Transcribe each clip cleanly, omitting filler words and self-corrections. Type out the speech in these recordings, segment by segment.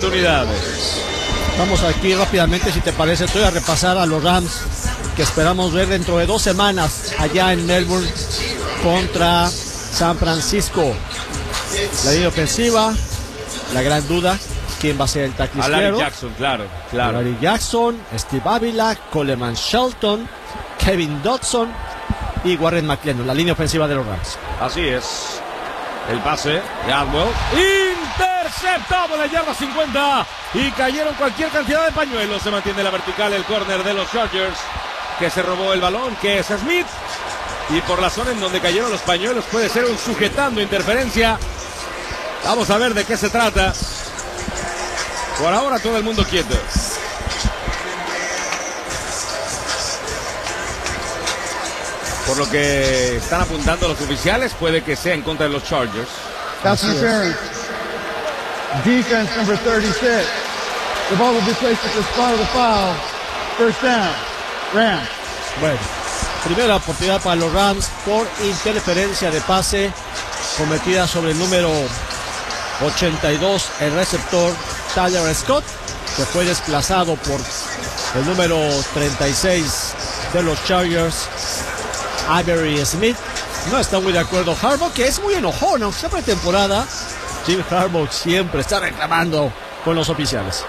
oportunidad. Vamos aquí rápidamente, si te parece, estoy a repasar a los Rams que esperamos ver dentro de 2 semanas allá en Melbourne contra San Francisco. La línea ofensiva, la gran duda, ¿quién va a ser el tackle izquierdo? Larry Jackson, claro. Larry Jackson, Steve Avila, Coleman Shelton, Kevin Dodson y Warren McLennan, la línea ofensiva de los Rams. Así es. El pase de Atwell. Interceptado en la yarda 50. Y cayeron cualquier cantidad de pañuelos. Se mantiene la vertical el córner de los Chargers, que se robó el balón, que es Smith. Y por la zona en donde cayeron los pañuelos puede ser un sujetando interferencia. Vamos a ver de qué se trata. Por ahora todo el mundo quieto. Por lo que están apuntando los oficiales, puede que sea en contra de los Chargers. That's interference. Defense number 36. The ball will be placed at the spot of the foul. First down. Rams. Bueno, primera oportunidad para los Rams por interferencia de pase cometida sobre el número 82, el receptor Tyler Scott, que fue desplazado por el número 36 de los Chargers, Avery Smith. No está muy de acuerdo Harbaugh, que es muy enojón, aunque sea pretemporada. Jim Harbaugh siempre está reclamando con los oficiales.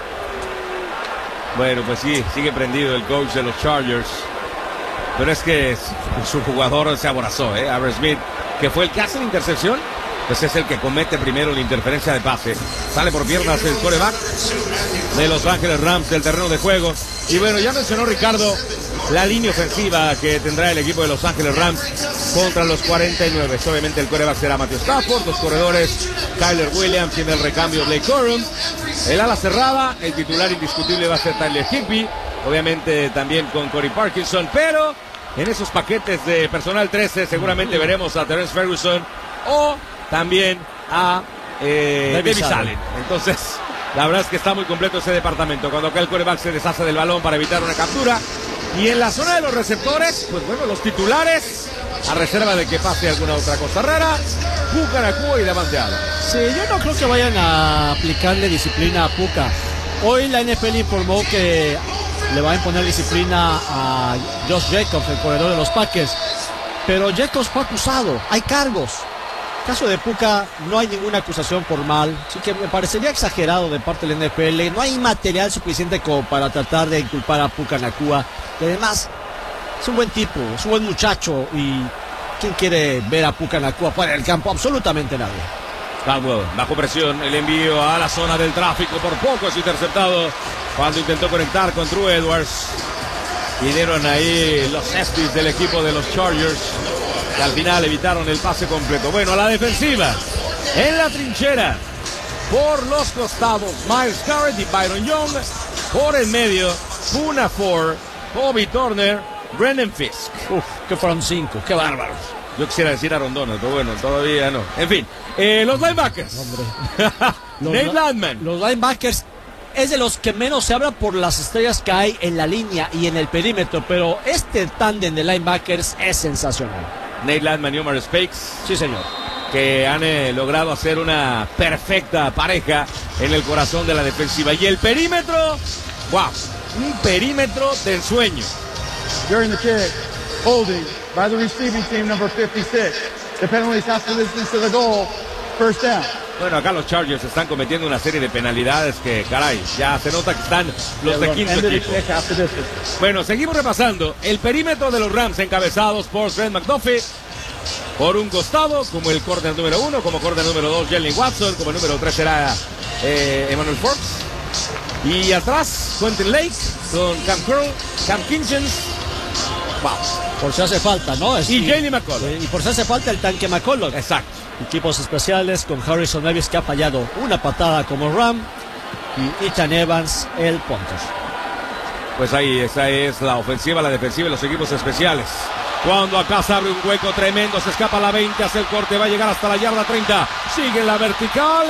Bueno, pues sí, sigue prendido el coach de los Chargers. Pero es que su jugador se aborazó, Avery Smith, que fue el que hace la intercepción. Pues es el que comete primero la interferencia de pase. Sale por piernas el quarterback de Los Ángeles Rams del terreno de juego. Y bueno, ya mencionó Ricardo la línea ofensiva que tendrá el equipo de Los Ángeles Rams contra los 49. Obviamente el quarterback será Matthew Stafford, los corredores Kyler Williams y en el recambio Blake Corum. El ala cerrada, el titular indiscutible va a ser Tyler Higbee, obviamente también con Corey Parkinson, pero en esos paquetes de personal 13 seguramente veremos a Terrence Ferguson o también a Davis Allen. Entonces, la verdad es que está muy completo ese departamento. Cuando acá el quarterback se deshace del balón para evitar una captura. Y en la zona de los receptores, pues bueno, los titulares, a reserva de que pase alguna otra cosa rara, Puka Nacua y Davante Adams. Sí, yo no creo que vayan a aplicarle disciplina a Puka. Hoy la NFL informó que le va a imponer disciplina a Josh Jacobs, el corredor de los Packers. Pero Jacobs fue acusado, hay cargos. En caso de Puka no hay ninguna acusación formal, así que me parecería exagerado de parte del NFL. No hay material suficiente como para tratar de inculpar a Puka Nacua. Y además es un buen tipo, es un buen muchacho. Y ¿quién quiere ver a Puka Nacua fuera del campo? Absolutamente nadie. Caldwell, bajo presión, el envío a la zona del tráfico, por poco es interceptado cuando intentó conectar con Drew Edwards. Y dieron ahí los Estis del equipo de los Chargers, que al final evitaron el pase completo. Bueno, a la defensiva, en la trinchera, por los costados, Myles Garrett y Byron Young. Por el medio, Poona Ford, Bobby Turner, Brendan Fisk. Uf, que fueron 5, qué bárbaros. Yo quisiera decir Aaron Donald, pero bueno, todavía no. En fin, los linebackers. Nate Landman. Los linebackers es de los que menos se habla por las estrellas que hay en la línea y en el perímetro, pero este tándem de linebackers es sensacional. Nate Landman y Omar Spakes. Sí, señor. Que han logrado hacer una perfecta pareja en el corazón de la defensiva. Y el perímetro, wow, un perímetro de ensueño. During the kick, holding by the receiving team number 56. The penalties have to distance to the goal. First down. Bueno, acá los Chargers están cometiendo una serie de penalidades que, caray, ya se nota que están los de quinto equipo. Bueno, seguimos repasando el perímetro de los Rams encabezados por Trent McDuffie. Por un costado, como el córner número 1, como córner número 2, Jalen Watson, como el número 3 será Emmanuel Forbes. Y atrás, Quentin Lake, con Cam Curl, Cam Kinchens. Wow. Por si hace falta, ¿no? Y Jalen McCullough. Y por si hace falta el tanque McCullough. Exacto. Equipos especiales con Harrison Davis, que ha fallado una patada como Ram, y Ethan Evans, el punter. Pues ahí, esa es la ofensiva, la defensiva y los equipos especiales. Cuando acá se abre un hueco tremendo, se escapa la 20, hace el corte, va a llegar hasta la yarda 30. Sigue en la vertical.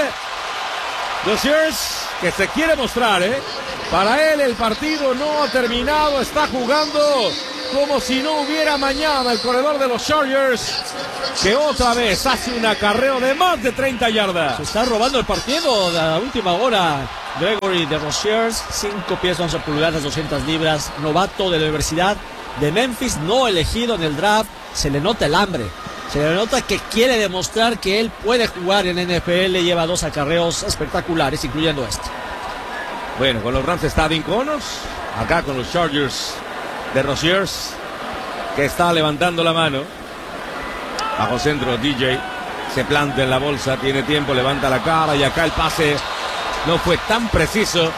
Doziers, que se quiere mostrar, Para él el partido no ha terminado, está jugando como si no hubiera mañana el corredor de los Chargers, que otra vez hace un acarreo de más de 30 yardas. Se está robando el partido de la última hora Gregory de Rosiers, 5 pies 11 pulgadas, 200 libras, novato de la Universidad de Memphis, no elegido en el draft. Se le nota el hambre, se le nota que quiere demostrar que él puede jugar en NFL. Lleva 2 acarreos espectaculares, incluyendo este. Bueno, con los Rams está Dean Connors, acá con los Chargers de Rosiers, que está levantando la mano. Bajo centro, DJ se planta en la bolsa, tiene tiempo, levanta la cara y acá el pase no fue tan preciso.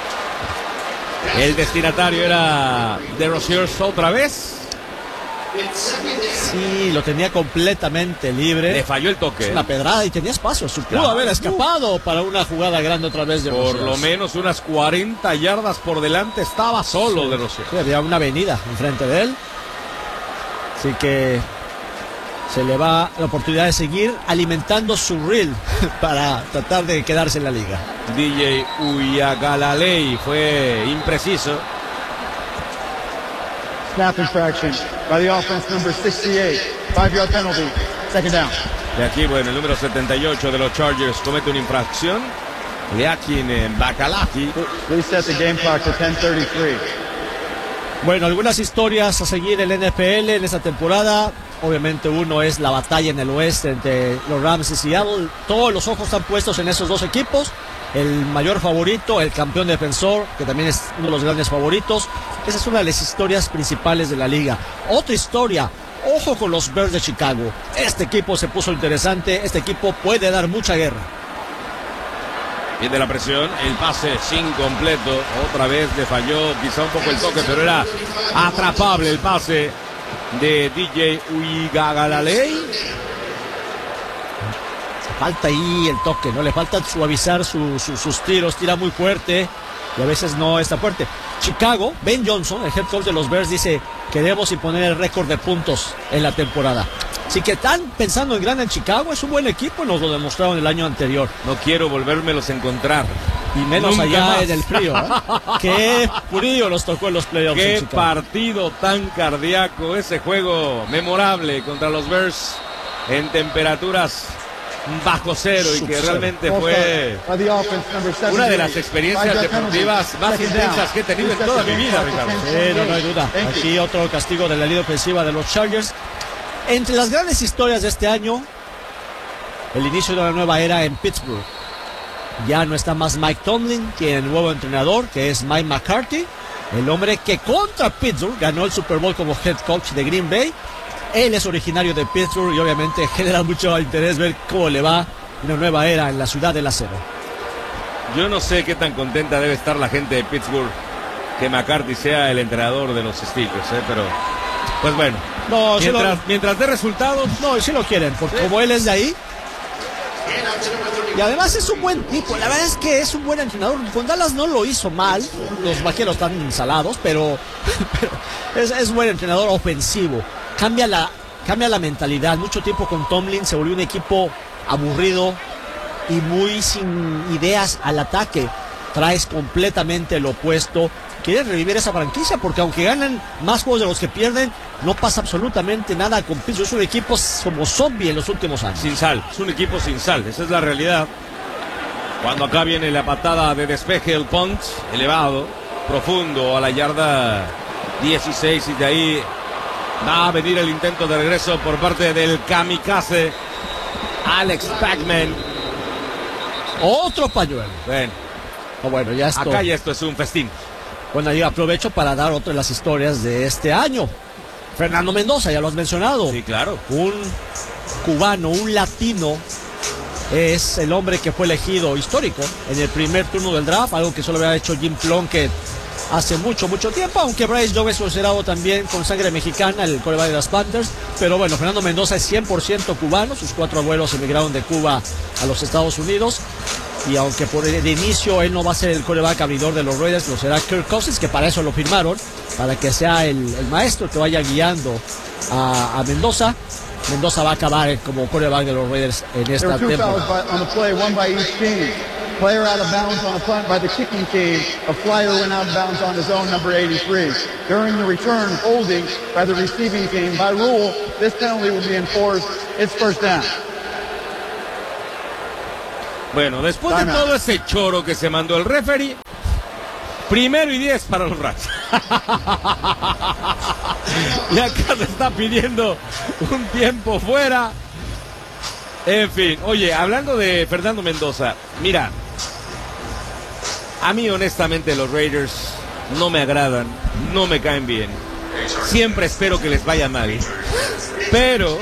El destinatario era de Rosiers otra vez. Sí, lo tenía completamente libre. Le falló el toque. Una pedrada y tenía espacio. Pudo haber escapado para una jugada grande otra vez de Por Rosiers. lo menos unas 40 yardas por delante estaba solo de Rosiers. Sí, había una avenida enfrente de él. Así que se le va la oportunidad de seguir alimentando su reel para tratar de quedarse en la liga. DJ Uyagalalei fue impreciso. Snap infraction by the offense number 68. 5-yard penalty. Second down. De aquí, bueno, el número 78 de los Chargers comete una infracción. Leakin Bakalaki. Please set the game clock to 10:33. Bueno, algunas historias a seguir en el NFL en esta temporada. Obviamente uno es la batalla en el oeste entre los Rams y Seattle. Todos los ojos están puestos en esos dos equipos. El mayor favorito, el campeón defensor, que también es uno de los grandes favoritos. Esa es una de las historias principales de la liga. Otra historia, ojo con los Bears de Chicago. Este equipo se puso interesante, este equipo puede dar mucha guerra. Viene la presión, el pase sin completo. Otra vez le falló quizá un poco el toque, pero era atrapable el pase de DJ Uyagalalei. Falta ahí el toque, ¿no? Le falta suavizar sus tiros, tira muy fuerte y a veces no está fuerte. Chicago, Ben Johnson, el head coach de los Bears, dice: queremos imponer el récord de puntos en la temporada. Así que están pensando en grande en Chicago, es un buen equipo, nos lo demostraron el año anterior. No quiero volvérmelos a encontrar. Y menos Nunca allá más. en el frío, ¿eh? Qué frío nos tocó en los playoffs en Qué Chicago. partido tan cardíaco, ese juego memorable contra los Bears en temperaturas bajo cero y que realmente fue By the offense number 78. una de las experiencias 5-yard penalty. deportivas más Second intensas down. que he tenido en Please toda set mi the vida, game clock to Ricardo. 10:28. Sí, no hay duda. Thank you. Aquí otro castigo de la línea ofensiva de los Chargers. Entre las grandes historias de este año, el inicio de una nueva era en Pittsburgh. Ya no está más Mike Tomlin, tiene el nuevo entrenador, que es Mike McCarthy, el hombre que contra Pittsburgh ganó el Super Bowl como head coach de Green Bay. Él es originario de Pittsburgh y obviamente genera mucho interés ver cómo le va una nueva era en la ciudad del acero. Yo no sé qué tan contenta debe estar la gente de Pittsburgh que McCarthy sea el entrenador de los Steelers, pero pues bueno, No, sí mientras dé resultados. no, sí lo quieren, porque como él es de ahí. Y además es un buen tipo, la verdad es que es un buen entrenador. Con Dallas no lo hizo mal, los vaqueros están salados, pero es buen entrenador ofensivo. Cambia la mentalidad. Mucho tiempo con Tomlin se volvió un equipo aburrido y muy sin ideas al ataque. Traes completamente lo opuesto. Quieren revivir esa franquicia porque aunque ganan más juegos de los que pierden, no pasa absolutamente nada con Pittsburgh. Es un equipo como zombie en los últimos años. Sin sal, es un equipo sin sal, esa es la realidad. Cuando acá viene la patada de despeje, el punt elevado, profundo a la yarda 16 y de ahí va a venir el intento de regreso por parte del kamikaze Alex Pacman. Otro pañuelo. Bueno, Ya esto. acá ya esto es un festín. Bueno, yo aprovecho para dar otra de las historias de este año. Fernando Mendoza, ya lo has mencionado. Sí, claro. Un cubano, un latino, es el hombre que fue elegido histórico en el primer turno del draft, algo que solo había hecho Jim Plunkett hace mucho tiempo, aunque Bryce Young es considerado también con sangre mexicana, el quarterback de las Panthers. Pero bueno, Fernando Mendoza es 100% cubano, sus 4 abuelos emigraron de Cuba a los Estados Unidos. Y aunque por el inicio él no va a ser el quarterback abridor de los Raiders, lo será Kirk Cousins, que para eso lo firmaron, para que sea el maestro que vaya guiando a Mendoza. Mendoza va a acabar como quarterback de los Raiders en There esta were 2 temporada. fouls on the play, one by each team. Player out of bounds on a punt by the kicking team. A flyer went out of bounds on his own, number 83. During the return, holding by the receiving team. By rule, this penalty will be enforced. It's first down. Bueno, después de Timeout. todo ese choro que se mandó el referee, 1st y 10 para los Rams. Y acá se está pidiendo un tiempo fuera. En fin, oye, hablando de Fernando Mendoza, mira, a mí honestamente los Raiders no me agradan, no me caen bien. Siempre espero que les vaya mal. Pero,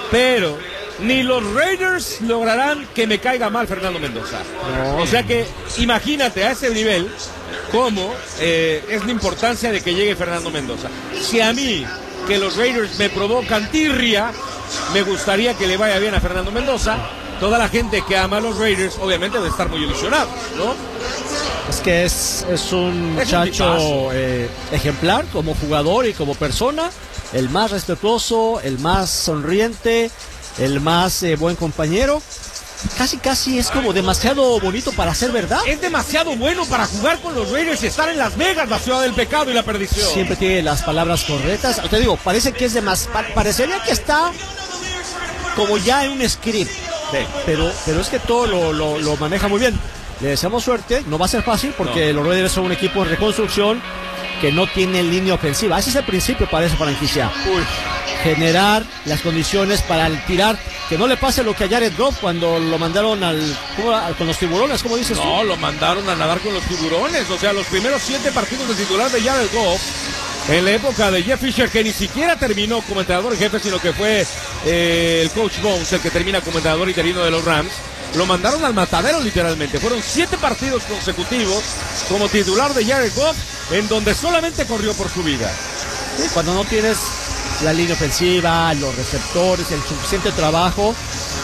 ni los Raiders lograrán que me caiga mal Fernando Mendoza. O sea que imagínate a ese nivel cómo es la importancia de que llegue Fernando Mendoza. Si a mí, que los Raiders me provocan tirria, me gustaría que le vaya bien a Fernando Mendoza. Toda la gente que ama a los Raiders obviamente debe estar muy ilusionado, ¿no? Es que es un muchacho ejemplar como jugador y como persona, el más respetuoso, el más sonriente, el más buen compañero. Casi es como demasiado bonito para ser verdad. Es demasiado bueno para jugar con los Raiders y estar en Las Vegas, la ciudad del pecado y la perdición. Siempre tiene las palabras correctas. Te digo, parece que es parecería que está como ya en un script. Sí. Pero es que todo lo maneja muy bien. Le deseamos suerte, no va a ser fácil porque los Raiders son un equipo en reconstrucción que no tiene línea ofensiva. Ese es el principio para esa franquicia. Generar las condiciones para el tirar, que no le pase lo que a Jared Goff cuando lo mandaron con los tiburones, ¿cómo dices tú? No, lo mandaron a nadar con los tiburones. O sea, los primeros 7 partidos de titular de Jared Goff en la época de Jeff Fisher, que ni siquiera terminó como entrenador en jefe, sino que fue el coach Bones el que termina como entrenador interino de los Rams. Lo mandaron al matadero literalmente. Fueron 7 partidos consecutivos como titular de Jared Goff, en donde solamente corrió por su vida. Sí, cuando no tienes la línea ofensiva, los receptores, el suficiente trabajo,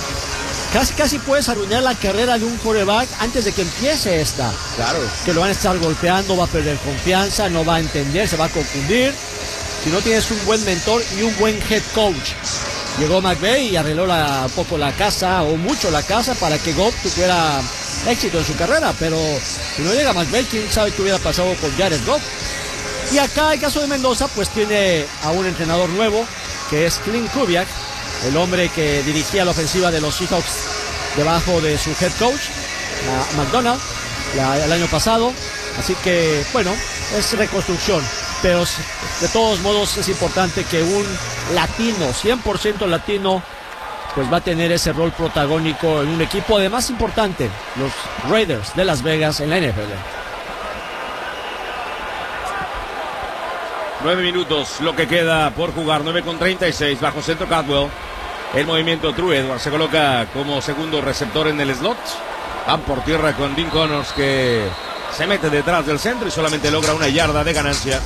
casi puedes arruinar la carrera de un quarterback antes de que empiece esta. Claro. Que lo van a estar golpeando, va a perder confianza, no va a entender, se va a confundir. Si no tienes un buen mentor y un buen head coach. Llegó McVay y arregló un poco la casa, o mucho la casa, para que Goff tuviera éxito en su carrera. Pero si no llega McVay, quién sabe qué hubiera pasado con Jared Goff. Y acá el caso de Mendoza, pues tiene a un entrenador nuevo, que es Clint Kubiak, el hombre que dirigía la ofensiva de los Seahawks debajo de su head coach, McDonald, el año pasado. Así que, bueno, es reconstrucción. Pero de todos modos es importante que un latino, 100% latino, pues va a tener ese rol protagónico en un equipo además importante, los Raiders de Las Vegas en la NFL. 9 minutos lo que queda por jugar, 9:36 bajo centro Caldwell. El movimiento True Edwards se coloca como segundo receptor en el slot. Van por tierra con Dean Connors, que se mete detrás del centro y solamente logra 1 yarda de ganancia.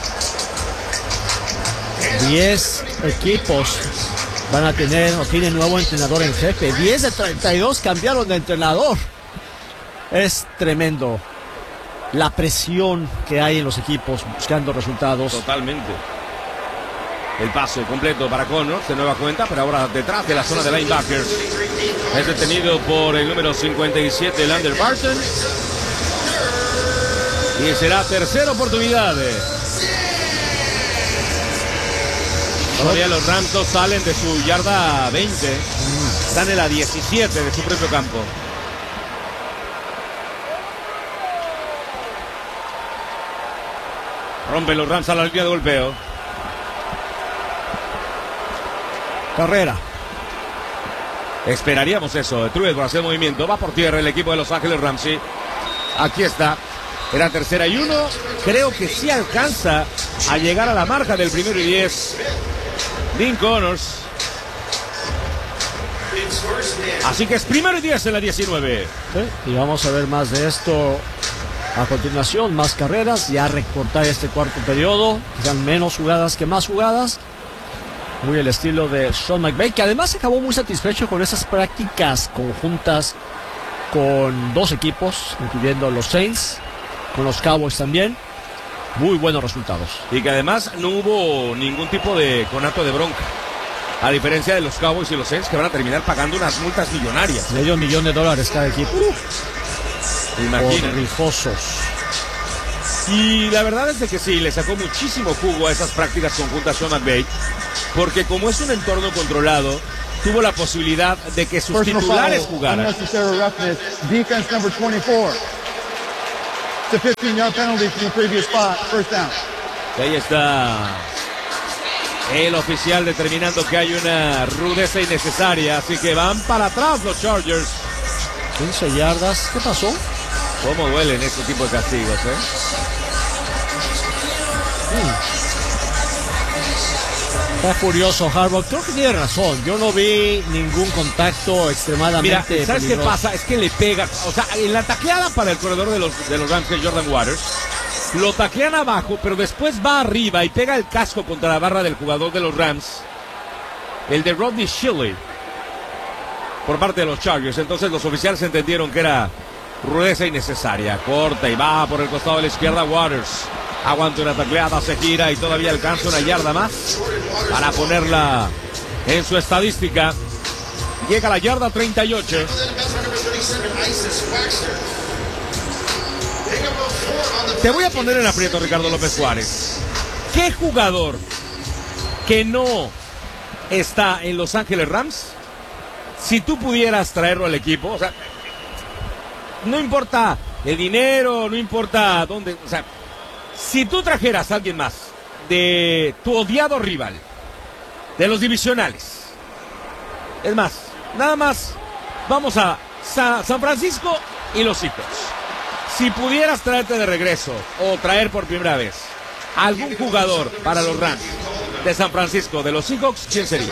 10 equipos van a tener o tienen nuevo entrenador en jefe. 10 de 32 cambiaron de entrenador. Es tremendo la presión que hay en los equipos buscando resultados. Totalmente. El pase completo para Connors, de nueva cuenta, pero ahora detrás de la zona de linebackers. Es detenido por el número 57, Lander Barton. Y será tercera oportunidad. Todavía los Rams no salen de su yarda 20. Están en la 17 de su propio campo. Rompen los Rams a la línea de golpeo. Carrera. Esperaríamos eso. True Edwards hace el movimiento. Va por tierra el equipo de Los Ángeles Rams. Aquí está. Era 3rd y 1. Creo que sí alcanza a llegar a la marca del 1st y 10. Dean Connors. Así que es 1st y 10 en la 19. Sí, y vamos a ver más de esto a continuación. Más carreras. Ya recortar este cuarto periodo. Sean menos jugadas que más jugadas. Muy el estilo de Sean McVay, que además acabó muy satisfecho con esas prácticas conjuntas con 2 equipos, incluyendo los Saints, con los Cowboys también. Muy buenos resultados. Y que además no hubo ningún tipo de conato de bronca. A diferencia de los Cowboys y los Saints, que van a terminar pagando unas multas millonarias. Medio millón de dólares cada equipo. Imagínate. Rijosos. Y la verdad es de que sí, le sacó muchísimo jugo a esas prácticas conjuntas Sean McVay, porque como es un entorno controlado, tuvo la posibilidad de que sus Personal titulares foul, jugaran. unnecessary roughness, defense number 24. It's a 15-yard penalty from the previous spot, first down. Y ahí está el oficial determinando que hay una rudeza innecesaria, así que van para atrás los Chargers. 15 yardas. ¿Qué pasó? ¿Cómo duelen estos tipos de castigos, Está furioso Harbaugh. Creo que tiene razón. Yo no vi ningún contacto extremadamente Mira, ¿sabes peligroso. qué pasa? Es que le pega, o sea, en la tacleada para el corredor de los Rams, que es Jordan Waters, lo taclean abajo, pero después va arriba y pega el casco contra la barra del jugador de los Rams, el de Rodney Shelley, por parte de los Chargers. Entonces los oficiales entendieron que era rudeza innecesaria. Corta y va por el costado de la izquierda Waters. Aguanta una tacleada, se gira y todavía alcanza una yarda más para ponerla en su estadística. Llega a la yarda 38. Te voy a poner en aprieto, Ricardo López Juárez. ¿Qué jugador que no está en Los Ángeles Rams, si tú pudieras traerlo al equipo, o sea, no importa el dinero, no importa dónde, o sea, si tú trajeras a alguien más de tu odiado rival, de los divisionales, es más, nada más, vamos a San Francisco y los Seahawks. Si pudieras traerte de regreso o traer por primera vez algún jugador para los Rams de San Francisco, de los Seahawks, ¿quién sería?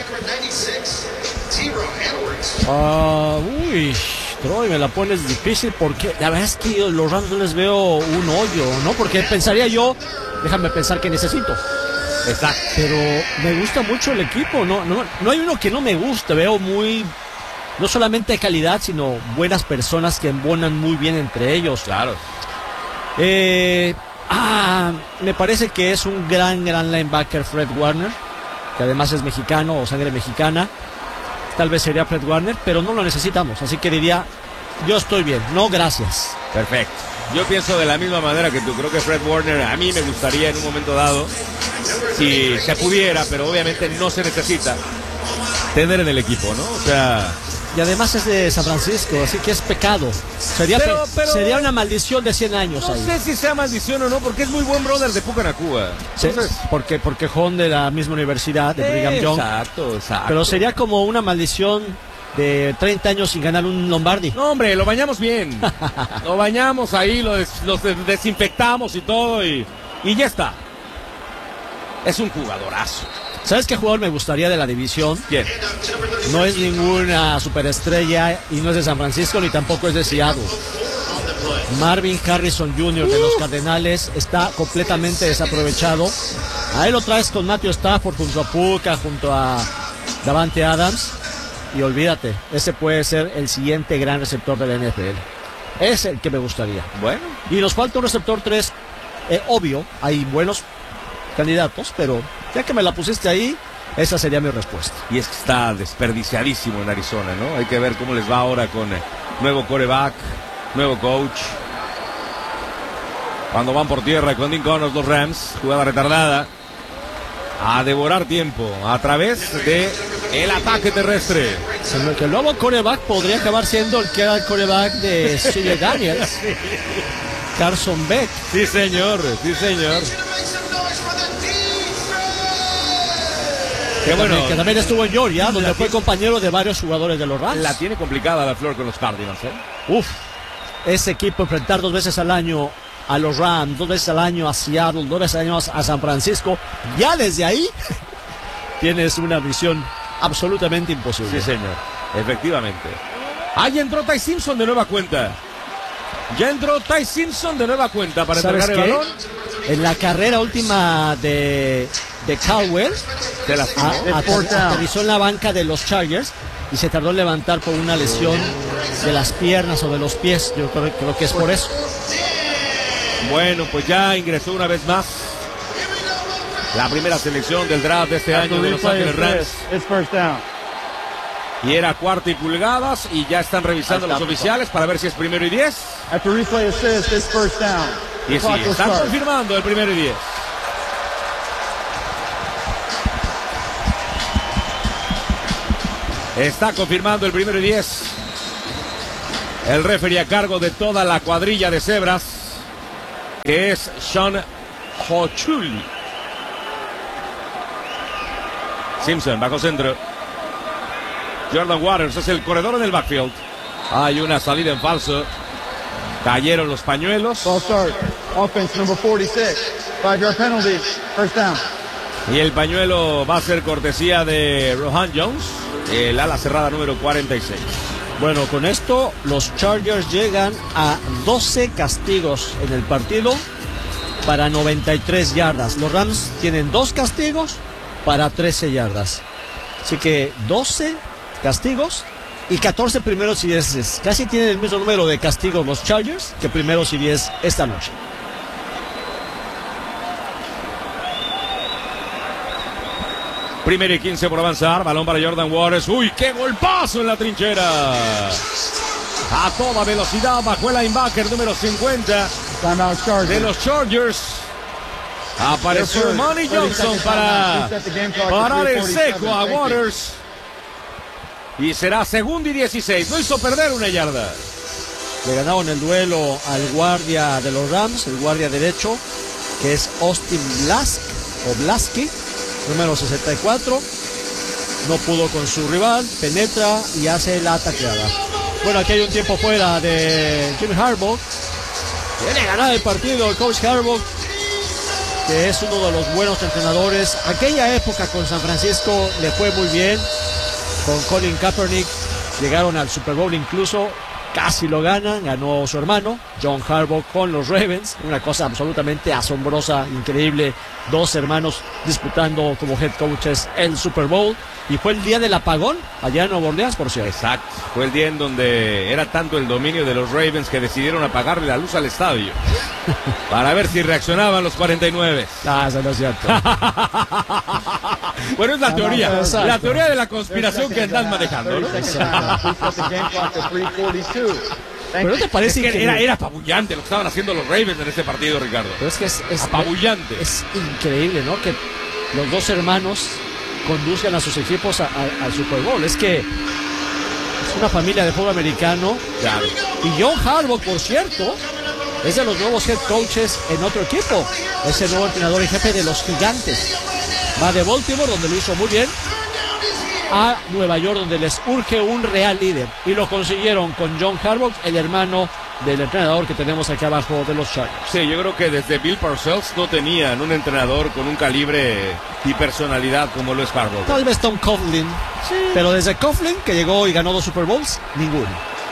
Troy, me la pones difícil porque la verdad es que los Rams no les veo un hoyo, ¿no? Porque pensaría yo, déjame pensar que necesito. Exacto. Pero me gusta mucho el equipo, no hay uno que no me guste, veo muy, no solamente calidad, sino buenas personas que embonan muy bien entre ellos. Claro. Me parece que es un gran linebacker Fred Warner, que además es mexicano o sangre mexicana. Tal vez sería Fred Warner, pero no lo necesitamos, así que diría, yo estoy bien, no gracias. Perfecto. Yo pienso de la misma manera que tú. Creo que Fred Warner a mí me gustaría en un momento dado, si se pudiera, pero obviamente no se necesita, tener en el equipo, ¿no? O sea... Y además es de San Francisco, así que es pecado. Sería una maldición de 100 años no ahí. sé si sea maldición o no, porque es muy buen brother de Pucanacua. Sí, porque John de la misma universidad, de Brigham Young. Exacto. Pero sería como una maldición de 30 años sin ganar un Lombardi. No, hombre, lo bañamos bien. Lo bañamos ahí, lo desinfectamos y todo, y ya está. Es un jugadorazo. ¿Sabes qué jugador me gustaría de la división? ¿Quién? No es ninguna superestrella y no es de San Francisco ni tampoco es de Seattle. Marvin Harrison Jr. de los Cardenales está completamente desaprovechado. Ahí lo traes con Matthew Stafford junto a Puka, junto a Davante Adams. Y olvídate, ese puede ser el siguiente gran receptor de la NFL. Es el que me gustaría. Bueno. Y nos falta un receptor 3. Obvio, hay buenos candidatos, pero ya que me la pusiste ahí, esa sería mi respuesta. Y es que está desperdiciadísimo en Arizona, ¿no? Hay que ver cómo les va ahora con nuevo quarterback, nuevo coach. Cuando van por tierra con Dean Connors, los Rams, jugada retardada, a devorar tiempo a través de el ataque terrestre. Que el nuevo quarterback podría acabar siendo el que era el quarterback de CJ Daniels. Carson Beck. Sí, señor, sí, señor. Que también estuvo en Georgia, donde fue compañero de varios jugadores de los Rams. La tiene complicada la Flor con los Cardinals, ¿eh? Ese equipo enfrentar 2 veces al año a los Rams, 2 veces al año a Seattle, 2 veces al año a San Francisco, ya desde ahí tienes una visión absolutamente imposible. Sí, señor, efectivamente. Ahí entró Ty Simpson de nueva cuenta. Ya entró Ty Simpson de nueva cuenta para entregar el balón. En la carrera última de Caldwell, aterrizó en la banca de los Chargers y se tardó en levantar por una lesión de las piernas o de los pies. Yo creo que es por eso. Bueno, pues ya ingresó una vez más la primera selección del draft de este año de Los Ángeles Rams. Y era 4 y pulgadas y ya están revisando los oficiales para ver si es 1º y 10. Y sí, están confirmando el 1º y 10. Está confirmando el 1º y 10. El referee a cargo de toda la cuadrilla de cebras, que es Sean Hochuli. Simpson, bajo centro. Jordan Waters es el corredor en el backfield. Hay una salida en falso. Cayeron los pañuelos. Ball start. Offense number 46. 5-yard penalty. First down. Y el pañuelo va a ser cortesía de Rohan Jones, el ala cerrada número 46. Bueno, con esto los Chargers llegan a 12 castigos en el partido para 93 yardas. Los Rams tienen 2 castigos para 13 yardas. Así que 12 castigos y 14 primeros y 10. Casi tienen el mismo número de castigos los Chargers que primeros y 10 esta noche. Primero y 15 por avanzar. Balón para Jordan Waters. ¡Uy, qué golpazo en la trinchera! A toda velocidad bajó el linebacker número 50 Timeout Chargers. de los Chargers. Apareció Money Johnson para parar el seco a Waters. Y será 2º y 16. No hizo perder una yarda. Le ganaron el duelo al guardia de los Rams, el guardia derecho, que es Austin Blaski, número 64. No pudo con su rival, penetra y hace la tacleada. Bueno, aquí hay un tiempo fuera de Jim Harbaugh. Quiere ganar el partido el coach Harbaugh, que es uno de los buenos entrenadores. Aquella época con San Francisco le fue muy bien. Con Colin Kaepernick llegaron al Super Bowl incluso. Casi lo ganan, ganó su hermano, John Harbaugh, con los Ravens. Una cosa absolutamente asombrosa, increíble. 2 hermanos disputando como head coaches el Super Bowl. Y fue el día del apagón allá en Nueva Orleans, por cierto. Exacto. Fue el día en donde era tanto el dominio de los Ravens que decidieron apagarle la luz al estadio para ver si reaccionaban los 49. Ah, eso no es cierto. Bueno, es la teoría. exacto. La teoría de la conspiración que andan manejando, ¿no? Pero ¿no te parece Es que increíble? era apabullante lo que estaban haciendo los Ravens en este partido, Ricardo. Pero es que es Apabullante. Es increíble, ¿no? Que los 2 hermanos conduzcan a sus equipos al Super Bowl. Es que es una familia de fútbol americano. Claro. Y John Harbaugh, por cierto, es de los nuevos head coaches en otro equipo. Es el nuevo entrenador en jefe de los Gigantes. Va de Baltimore, donde lo hizo muy bien, a Nueva York, donde les urge un real líder. Y lo consiguieron con John Harbaugh, el hermano del entrenador que tenemos aquí abajo de los Chargers. Sí, yo creo que desde Bill Parcells no tenían un entrenador con un calibre y personalidad como lo es Harbaugh. Tal vez Tom Coughlin, pero desde Coughlin, que llegó y ganó 2 Super Bowls, ninguno.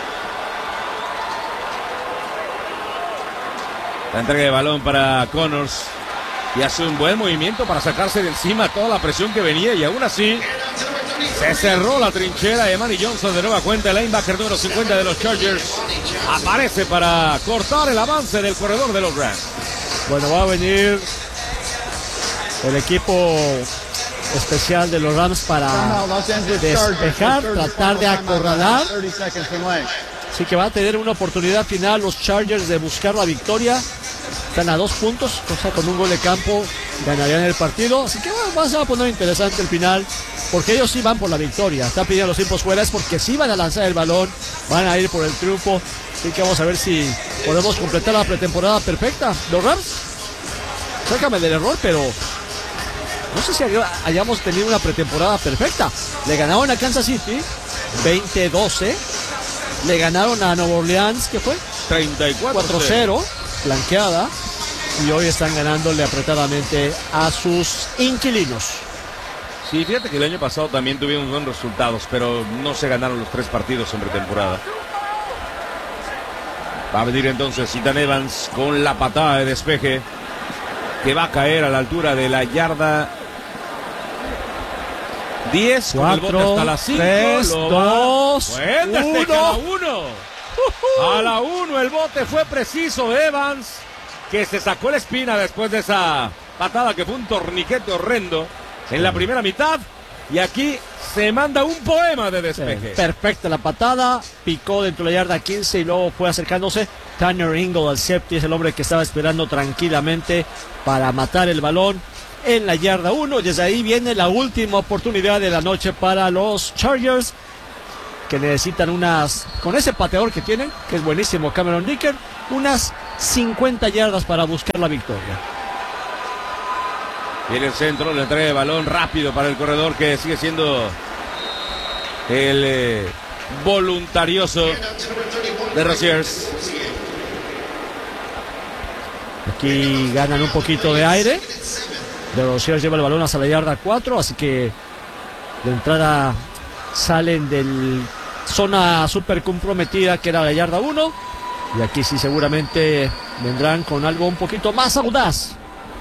La entrega de balón para Connors y hace un buen movimiento para sacarse de encima toda la presión que venía, y aún así se cerró la trinchera de Manny Johnson. De nueva cuenta el linebacker número 50 de los Chargers aparece para cortar el avance del corredor de los Rams. Bueno, va a venir el equipo especial de los Rams para despejar, tratar de acorralar. Así que va a tener una oportunidad final los Chargers de buscar la victoria. Están a 2 puntos, o sea, con un gol de campo ganarían el partido. Así que bueno, se va a poner interesante el final, porque ellos sí van por la victoria. Están pidiendo los tiempos fuera, es porque sí van a lanzar el balón, van a ir por el triunfo. Así que vamos a ver si podemos completar la pretemporada perfecta. Los Rams, sácame del error, pero no sé si hayamos tenido una pretemporada perfecta. Le ganaron a Kansas City 20-12. Le ganaron a Nueva Orleans, ¿qué fue? 34-0. Blanqueada. Y hoy están ganándole apretadamente a sus inquilinos. Sí, fíjate que el año pasado también tuvieron buenos resultados, pero no se ganaron los 3 partidos en pretemporada. Va a venir entonces Ethan Evans con la patada de despeje, que va a caer a la altura de la yarda 10, con el bote hasta la 5. 3, 2, 1. A la 1 el bote fue preciso. Evans, que se sacó la espina después de esa patada que fue un torniquete horrendo en la primera mitad. Y aquí se manda un poema de despeje. Perfecta la patada, picó dentro de la yarda 15 y luego fue acercándose. Tanner Ingle, al safety, es el hombre que estaba esperando tranquilamente para matar el balón en la yarda 1. Desde ahí viene la última oportunidad de la noche para los Chargers. que necesitan con ese pateador que tienen, que es buenísimo, Cameron Dicker, unas 50 yardas para buscar la victoria. Viene el centro, le trae el balón rápido para el corredor que sigue siendo el voluntarioso de Rosiers. Aquí ganan un poquito de aire. De Rosiers lleva el balón hasta la yarda 4, así que de entrada salen del zona súper comprometida que era la yarda 1. Y aquí sí seguramente vendrán con algo un poquito más audaz.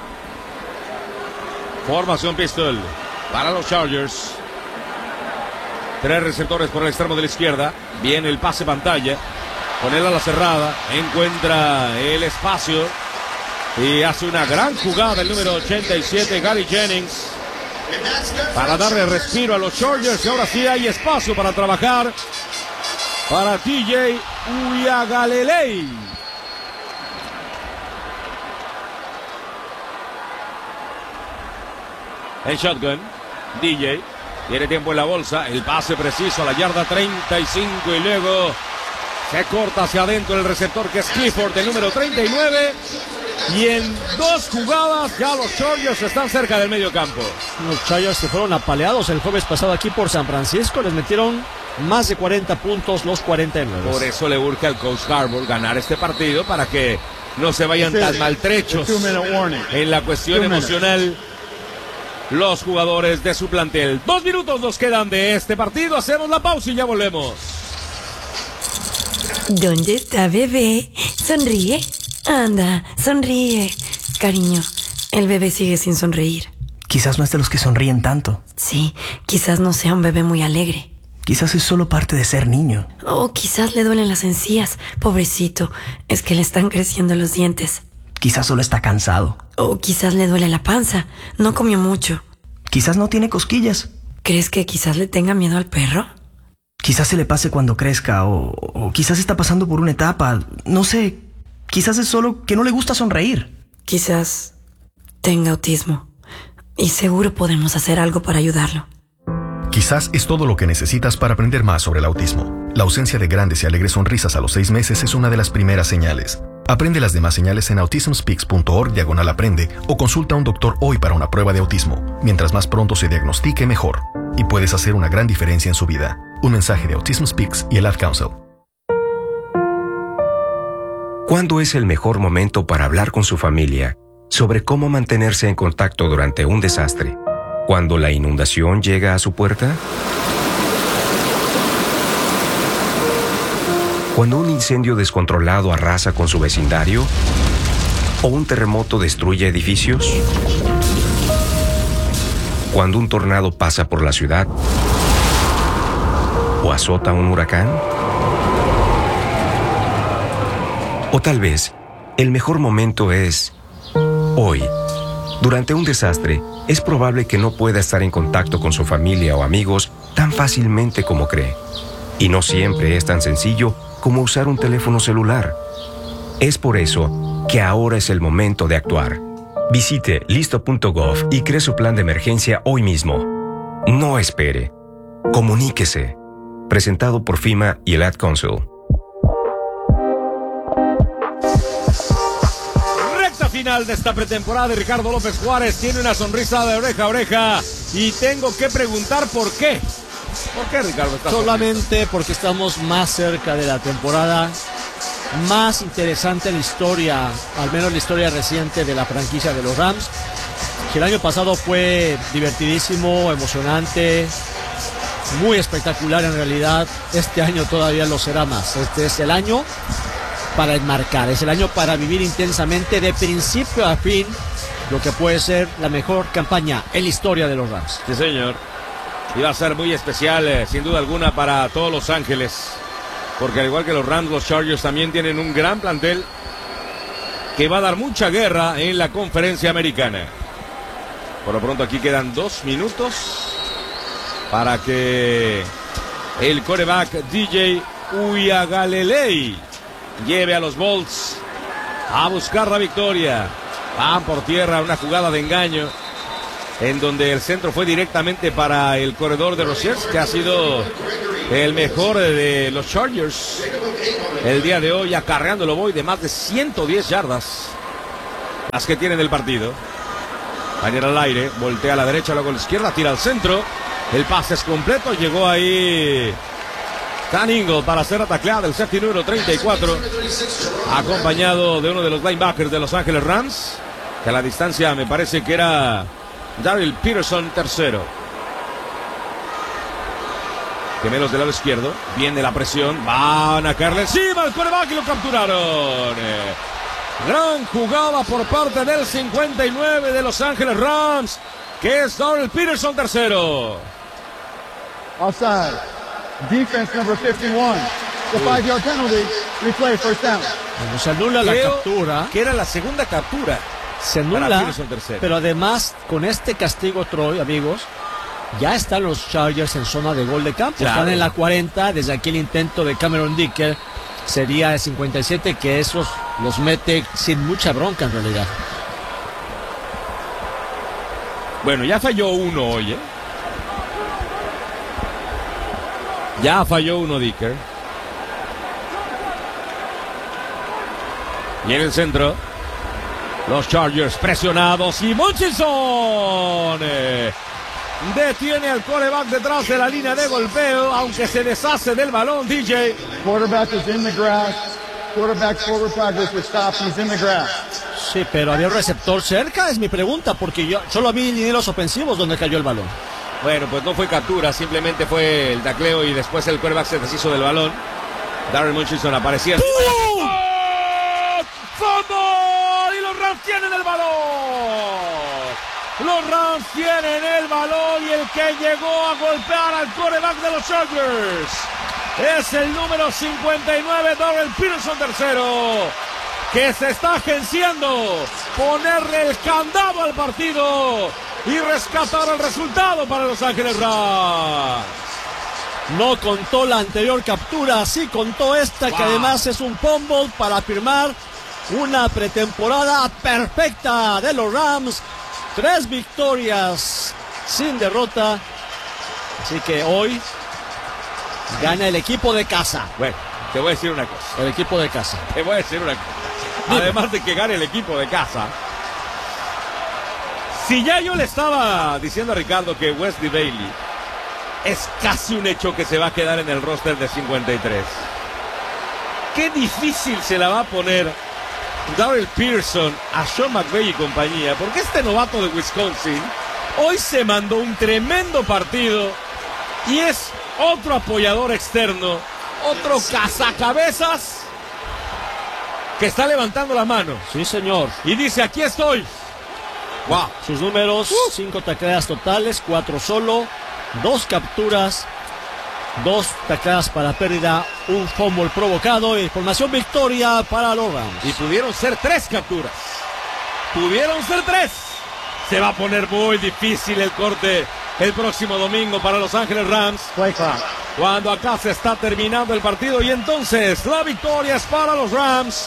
Formación pistol para los Chargers. 3 receptores por el extremo de la izquierda. Viene el pase pantalla. Con él a la cerrada. Encuentra el espacio. Y hace una gran jugada el número 87, Gary Jennings. Para darle respiro a los Chargers. Y ahora sí hay espacio para trabajar. Para DJ Uiagalelei. El shotgun, DJ, tiene tiempo en la bolsa, el pase preciso a la yarda 35 y luego se corta hacia adentro el receptor que es Clifford, el número 39. Y en 2 jugadas ya los Chargers están cerca del medio campo. Los Chargers que fueron apaleados el jueves pasado aquí por San Francisco, les metieron más de 40 puntos los 49. Por eso le urge al coach Harbaugh ganar este partido para que no se vayan tan maltrechos en la cuestión emocional los jugadores de su plantel. 2 minutos nos quedan de este partido. Hacemos la pausa y ya volvemos. ¿Dónde está bebé? Sonríe. Anda, sonríe. Cariño, el bebé sigue sin sonreír. Quizás no es de los que sonríen tanto. Sí, quizás no sea un bebé muy alegre. Quizás es solo parte de ser niño. O quizás le duelen las encías. Pobrecito, es que le están creciendo los dientes. Quizás solo está cansado. O quizás le duele la panza. No comió mucho. Quizás no tiene cosquillas. ¿Crees que quizás le tenga miedo al perro? Quizás se le pase cuando crezca. O quizás está pasando por una etapa. No sé. Quizás es solo que no le gusta sonreír. Quizás tenga autismo. Y seguro podemos hacer algo para ayudarlo. Quizás es todo lo que necesitas para aprender más sobre el autismo. La ausencia de grandes y alegres sonrisas a los 6 meses es una de las primeras señales. Aprende las demás señales en autismspeaks.org/aprende o consulta a un doctor hoy para una prueba de autismo. Mientras más pronto se diagnostique, mejor. Y puedes hacer una gran diferencia en su vida. Un mensaje de Autism Speaks y el Ad Council. ¿Cuándo es el mejor momento para hablar con su familia sobre cómo mantenerse en contacto durante un desastre? ¿Cuando la inundación llega a su puerta? ¿Cuando un incendio descontrolado arrasa con su vecindario? ¿O un terremoto destruye edificios? ¿Cuando un tornado pasa por la ciudad? ¿O azota un huracán? O tal vez, el mejor momento es hoy. Durante un desastre, es probable que no pueda estar en contacto con su familia o amigos tan fácilmente como cree. Y no siempre es tan sencillo como usar un teléfono celular. Es por eso que ahora es el momento de actuar. Visite listo.gov y cree su plan de emergencia hoy mismo. No espere. Comuníquese. Presentado por FEMA y el Ad Council. Recta final de esta pretemporada. Ricardo López Juárez tiene una sonrisa de oreja a oreja. Y tengo que preguntar por qué. ¿Por qué, Ricardo? Solamente porque estamos más cerca de la temporada más interesante en la historia, al menos la historia reciente de la franquicia de los Rams. Que el año pasado fue divertidísimo, emocionante, muy espectacular en realidad. Este año todavía lo será más. Este es el año para enmarcar, es el año para vivir intensamente de principio a fin lo que puede ser la mejor campaña en la historia de los Rams. Sí, señor. Y va a ser muy especial, sin duda alguna, para todos Los Ángeles. Porque al igual que los Rams, los Chargers también tienen un gran plantel que va a dar mucha guerra en la conferencia americana. Por lo pronto aquí quedan 2 minutos para que el quarterback DJ Uiagalelei lleve a los Bolts a buscar la victoria. Van por tierra, una jugada de engaño en donde el centro fue directamente para el corredor de Rosiers, que ha sido el mejor de los Chargers el día de hoy, acarreándolo voy de más de 110 yardas, las que tienen el partido. Ayer al aire, voltea a la derecha, luego a la izquierda, tira al centro. El pase es completo, llegó ahí Dan Ingle para ser tacleado, el safety número 34, acompañado de uno de los linebackers de Los Ángeles Rams, que a la distancia me parece que era Darrell Peterson, tercero. Gemelos del lado izquierdo, viene la presión, van a caerle encima al quarterback y lo capturaron. Gran jugada por parte del 59 de Los Ángeles Rams, que es Darrell Peterson, tercero. Offside. Defense number 51. The 5-yard penalty. Replay, first down. Cuando se anula la captura, que era la segunda captura. Se anula, pero además con este castigo, Troy, amigos, ya están los Chargers en zona de gol de campo. Claro. Están en la 40, desde aquí el intento de Cameron Dicker sería el 57, que esos los mete sin mucha bronca en realidad. Bueno, ya falló uno hoy, Ya falló uno Dicker. Y en el centro, los Chargers presionados y Murchison detiene al quarterback detrás de la línea de golpeo, aunque se deshace del balón, DJ. Quarterback is in the grass. Quarterback's forward progress was stopped. He's in the grass. Sí, pero había un receptor cerca, es mi pregunta, porque yo solo vi linieros ofensivos donde cayó el balón. Bueno, pues no fue captura, simplemente fue el tacleo y después el quarterback se deshizo del balón. Darrell Murchison aparecía. ¡Fútbol! Y los Rams tienen el balón. Los Rams tienen el balón y el que llegó a golpear al quarterback de los Chargers es el número 59, Darrell Peterson, tercero, que se está agenciando ponerle el candado al partido y rescatar el resultado para Los Ángeles Rams. No contó la anterior captura, sí contó esta, que además es un fumble para firmar una pretemporada perfecta de los Rams. 3 victorias sin derrota. Así que hoy gana el equipo de casa. Bueno, te voy a decir una cosa. El equipo de casa. Te voy a decir una cosa. Además de que gane el equipo de casa, si ya yo le estaba diciendo a Ricardo que Wesley Bailey es casi un hecho que se va a quedar en el roster de 53, qué difícil se la va a poner Darrell Peterson a Sean McVay y compañía, porque este novato de Wisconsin hoy se mandó un tremendo partido y es otro apoyador externo, otro cazacabezas que está levantando la mano. Sí, señor. Y dice, aquí estoy. Wow. Sus números, 5 tacleadas totales, 4 solo, 2 capturas, 2 tacleadas para pérdida, un fumble provocado y formación victoria para los Rams. Y pudieron ser 3 capturas. Pudieron ser 3. Se va a poner muy difícil el corte el próximo domingo para Los Ángeles Rams. Cuando acá se está terminando el partido y entonces la victoria es para los Rams.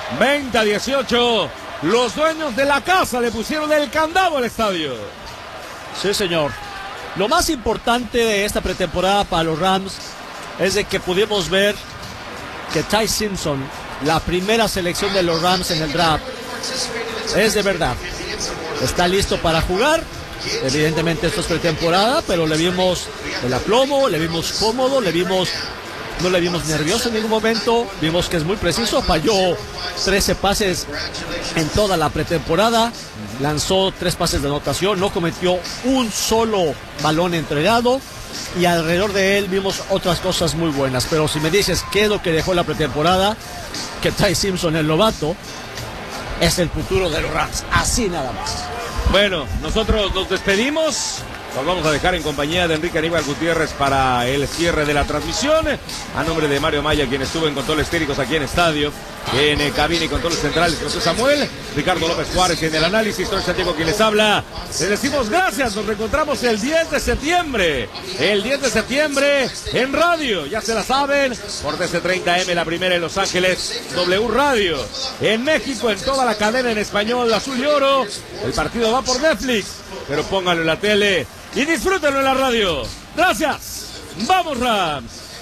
20-18. Los dueños de la casa le pusieron el candado al estadio. Sí, señor. Lo más importante de esta pretemporada para los Rams es de que pudimos ver que Ty Simpson, la primera selección de los Rams en el draft, es de verdad. Está listo para jugar. Evidentemente esto es pretemporada, pero le vimos el aplomo, le vimos cómodo, no le vimos nervioso en ningún momento. Vimos que es muy preciso, falló 13 pases en toda la pretemporada, lanzó 3 pases de anotación, no cometió un solo balón entregado y alrededor de él vimos otras cosas muy buenas. Pero si me dices qué es lo que dejó la pretemporada, que Ty Simpson, el novato, es el futuro de los Rams, así nada más. Bueno, nosotros nos despedimos. Nos vamos a dejar en compañía de Enrique Aníbal Gutiérrez para el cierre de la transmisión. A nombre de Mario Maya, quien estuvo en controles técnicos aquí en estadio, en cabina y controles centrales, José Samuel, Ricardo López Juárez en el análisis, Torres Santiago quien les habla. Les decimos gracias, nos reencontramos el 10 de septiembre. El 10 de septiembre en radio, ya se la saben, por DC30M, la primera en Los Ángeles, W Radio. En México, en toda la cadena en español, azul y oro. El partido va por Netflix, pero pónganlo en la tele y disfrútenlo en la radio. Gracias. ¡Vamos, Rams!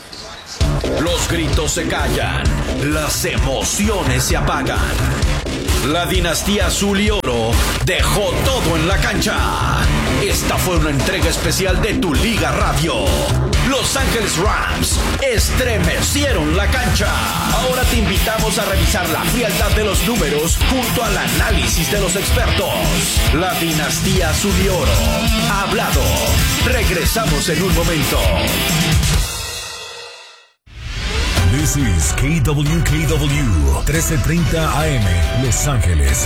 Los gritos se callan, las emociones se apagan. La dinastía azul y oro dejó todo en la cancha. Esta fue una entrega especial de Tu Liga Radio. Los Ángeles Rams estremecieron la cancha. Ahora te invitamos a revisar la frialdad de los números junto al análisis de los expertos. La dinastía azul y oro ha hablado. Regresamos en un momento. This is KWKW 1330 AM, Los Ángeles.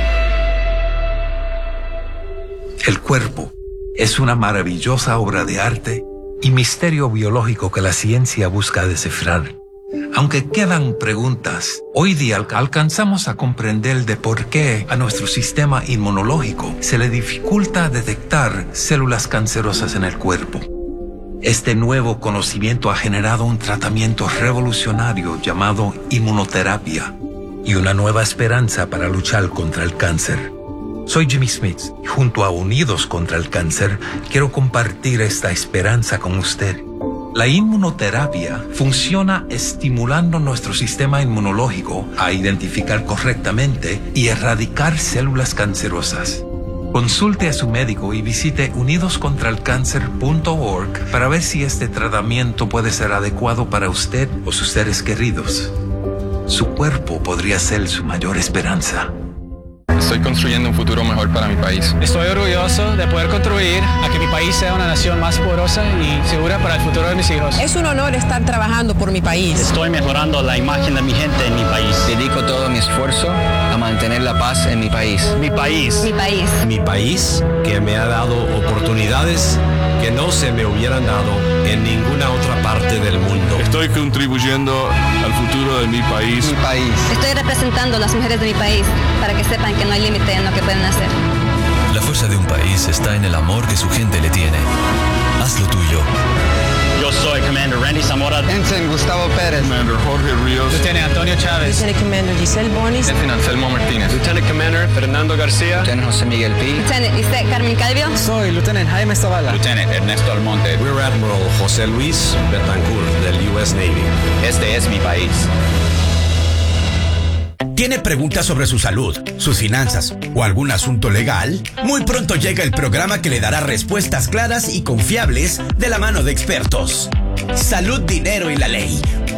El cuerpo es una maravillosa obra de arte y misterio biológico que la ciencia busca descifrar. Aunque quedan preguntas, hoy día alcanzamos a comprender de por qué a nuestro sistema inmunológico se le dificulta detectar células cancerosas en el cuerpo. Este nuevo conocimiento ha generado un tratamiento revolucionario llamado inmunoterapia y una nueva esperanza para luchar contra el cáncer. Soy Jimmy Smith y junto a Unidos contra el Cáncer quiero compartir esta esperanza con usted. La inmunoterapia funciona estimulando nuestro sistema inmunológico a identificar correctamente y erradicar células cancerosas. Consulte a su médico y visite unidoscontralcancer.org para ver si este tratamiento puede ser adecuado para usted o sus seres queridos. Su cuerpo podría ser su mayor esperanza. Estoy construyendo un futuro mejor para mi país. Estoy orgulloso de poder contribuir a que mi país sea una nación más poderosa y segura para el futuro de mis hijos. Es un honor estar trabajando por mi país. Estoy mejorando la imagen de mi gente en mi país. Dedico todo mi esfuerzo a mantener la paz en mi país. Mi país. Mi país. Mi país, que me ha dado oportunidades que no se me hubieran dado en ninguna otra parte del mundo. Estoy contribuyendo al futuro de mi país. Mi país. Estoy representando a las mujeres de mi país para que sepan que no hay límite en lo que pueden hacer. La fuerza de un país está en el amor que su gente le tiene. Haz lo tuyo. Yo soy Commander Randy Zamora. Ensign Gustavo Pérez. Commander Jorge Ríos. Lieutenant Antonio Chávez. Lieutenant Commander Giselle Bonis. Lieutenant Anselmo Martínez. Lieutenant Commander Fernando García. Lieutenant José Miguel Pi. Lieutenant Isaac Carmen Calvio. Soy Lieutenant Jaime Zavala. Lieutenant Ernesto Almonte. Rear Admiral José Luis Betancourt del US Navy. Este es mi país. ¿Tiene preguntas sobre su salud, sus finanzas o algún asunto legal? Muy pronto llega el programa que le dará respuestas claras y confiables de la mano de expertos. Salud, Dinero y la Ley,